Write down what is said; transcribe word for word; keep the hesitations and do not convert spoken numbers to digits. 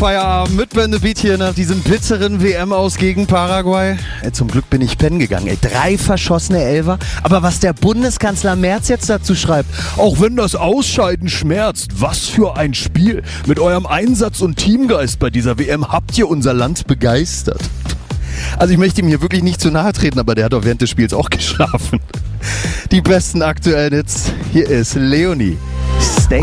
Feierabend mit Band the Beat hier nach diesem bitteren W M-Aus gegen Paraguay. Ey, zum Glück bin ich pennen gegangen. Ey, drei verschossene Elfer. Aber was der Bundeskanzler Merz jetzt dazu schreibt, auch wenn das Ausscheiden schmerzt, was für ein Spiel. Mit eurem Einsatz und Teamgeist bei dieser W M habt ihr unser Land begeistert. Also ich möchte ihm hier wirklich nicht zu nahe treten, aber der hat auch während des Spiels auch geschlafen. Die besten aktuellen Hits. Hier ist Leonie. Stay.